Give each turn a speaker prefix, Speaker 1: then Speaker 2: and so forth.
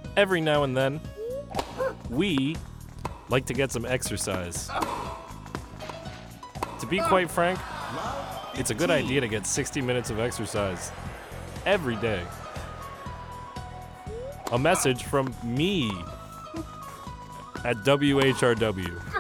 Speaker 1: every now and then, we like to get some exercise. To be quite frank, it's a good idea to get 60 minutes of exercise every day. A message from me at WHRW.